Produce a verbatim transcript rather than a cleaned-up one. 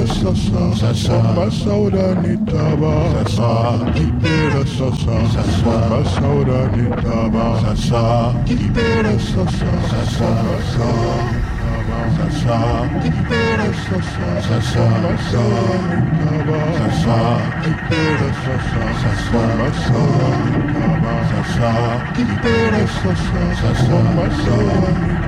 sasa, sasa, masauda nitaba, sasa, kipera sasa, sasa, masauda nitaba, sasa, kipera sasa, sasa, sasa. Sasa, kipera sasa, sasa, masauda nitaba, sasa, kipera sasa, sasa, masauda nitaba, sasa, kipera sasa, sasa, masauda nitaba.